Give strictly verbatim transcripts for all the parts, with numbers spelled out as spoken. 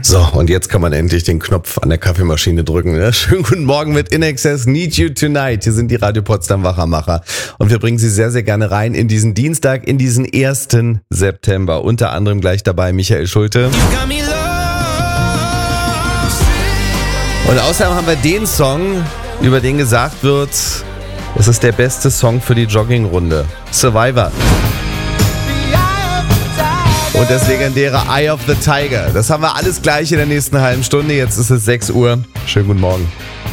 So, und jetzt kann man endlich den Knopf an der Kaffeemaschine drücken. Ne? Schönen guten Morgen mit In Excess, Need You Tonight. Hier sind die Radio Potsdam Wachermacher. Und wir bringen Sie sehr, sehr gerne rein in diesen Dienstag, in diesen ersten September. Unter anderem gleich dabei Michael Schulte. Und außerdem haben wir den Song, über den gesagt wird, es ist der beste Song für die Joggingrunde. Survivor. Und das legendäre Eye of the Tiger. Das haben wir alles gleich in der nächsten halben Stunde. Jetzt ist es sechs Uhr. Schönen guten Morgen.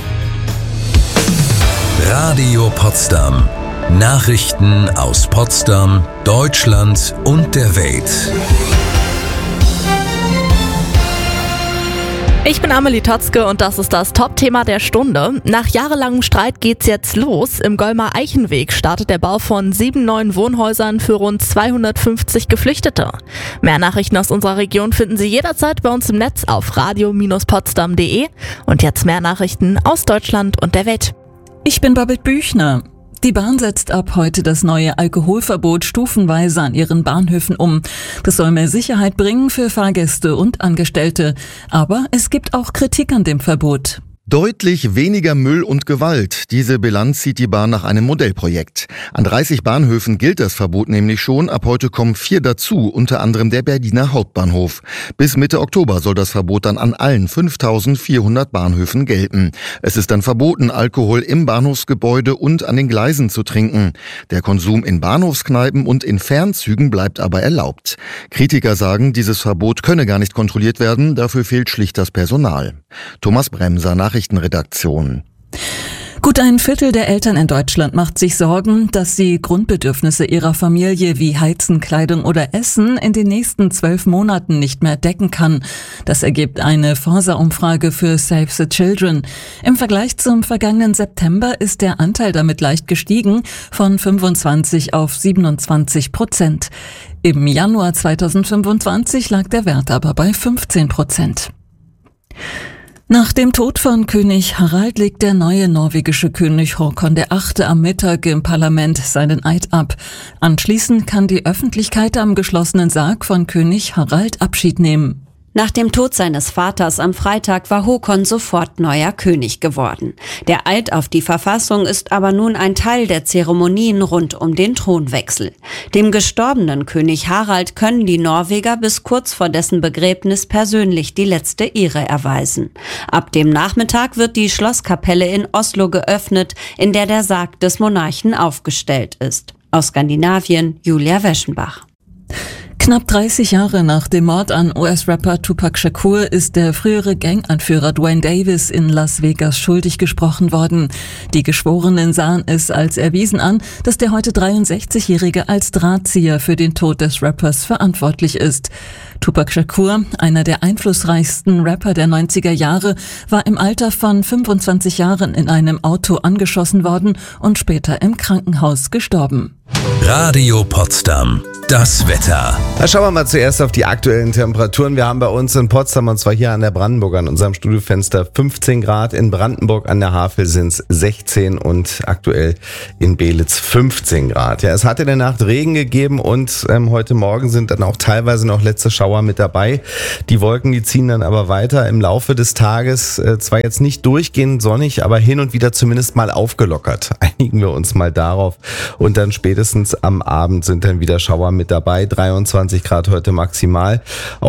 Radio Potsdam. Nachrichten aus Potsdam, Deutschland und der Welt. Ich bin Amelie Totzke und das ist das Top-Thema der Stunde. Nach jahrelangem Streit geht's jetzt los. Im Golmer Eichenweg startet der Bau von sieben neuen Wohnhäusern für rund zweihundertfünfzig Geflüchtete. Mehr Nachrichten aus unserer Region finden Sie jederzeit bei uns im Netz auf radio Bindestrich potsdam punkt de. Und jetzt mehr Nachrichten aus Deutschland und der Welt. Ich bin Babette Büchner. Die Bahn setzt ab heute das neue Alkoholverbot stufenweise an ihren Bahnhöfen um. Das soll mehr Sicherheit bringen für Fahrgäste und Angestellte. Aber es gibt auch Kritik an dem Verbot. Deutlich weniger Müll und Gewalt. Diese Bilanz zieht die Bahn nach einem Modellprojekt. An dreißig Bahnhöfen gilt das Verbot nämlich schon. Ab heute kommen vier dazu, unter anderem der Berliner Hauptbahnhof. Bis Mitte Oktober soll das Verbot dann an allen fünftausendvierhundert Bahnhöfen gelten. Es ist dann verboten, Alkohol im Bahnhofsgebäude und an den Gleisen zu trinken. Der Konsum in Bahnhofskneipen und in Fernzügen bleibt aber erlaubt. Kritiker sagen, dieses Verbot könne gar nicht kontrolliert werden. Dafür fehlt schlicht das Personal. Thomas Bremser, Nachrichtenredaktion. Gut ein Viertel der Eltern in Deutschland macht sich Sorgen, dass sie Grundbedürfnisse ihrer Familie wie Heizen, Kleidung oder Essen in den nächsten zwölf Monaten nicht mehr decken kann. Das ergibt eine Forsa-Umfrage für Save the Children. Im Vergleich zum vergangenen September ist der Anteil damit leicht gestiegen, von fünfundzwanzig auf siebenundzwanzig Prozent. Im Januar zweitausendfünfundzwanzig lag der Wert aber bei fünfzehn Prozent. Nach dem Tod von König Harald legt der neue norwegische König Håkon der Achte am Mittag im Parlament seinen Eid ab. Anschließend kann die Öffentlichkeit am geschlossenen Sarg von König Harald Abschied nehmen. Nach dem Tod seines Vaters am Freitag war Håkon sofort neuer König geworden. Der Eid auf die Verfassung ist aber nun ein Teil der Zeremonien rund um den Thronwechsel. Dem gestorbenen König Harald können die Norweger bis kurz vor dessen Begräbnis persönlich die letzte Ehre erweisen. Ab dem Nachmittag wird die Schlosskapelle in Oslo geöffnet, in der der Sarg des Monarchen aufgestellt ist. Aus Skandinavien, Julia Weschenbach. Knapp dreißig Jahre nach dem Mord an U S-Rapper Tupac Shakur ist der frühere Ganganführer Duane Davis in Las Vegas schuldig gesprochen worden. Die Geschworenen sahen es als erwiesen an, dass der heute dreiundsechzigjährige als Drahtzieher für den Tod des Rappers verantwortlich ist. Tupac Shakur, einer der einflussreichsten Rapper der neunziger Jahre, war im Alter von fünfundzwanzig Jahren in einem Auto angeschossen worden und später im Krankenhaus gestorben. Radio Potsdam. Das Wetter. Na, schauen wir mal zuerst auf die aktuellen Temperaturen. Wir haben bei uns in Potsdam, und zwar hier an der Brandenburg, an unserem Studiofenster fünfzehn Grad. In Brandenburg an der Havel sind es sechzehn und aktuell in Belitz fünfzehn Grad. Ja, es hat in der Nacht Regen gegeben und ähm, heute Morgen sind dann auch teilweise noch letzte Schauer mit dabei. Die Wolken, die ziehen dann aber weiter im Laufe des Tages. Äh, zwar jetzt nicht durchgehend sonnig, aber hin und wieder zumindest mal aufgelockert. Einigen wir uns mal darauf. Und dann spätestens am Abend sind dann wieder Schauer mit dabei. dreiundzwanzig Grad heute maximal.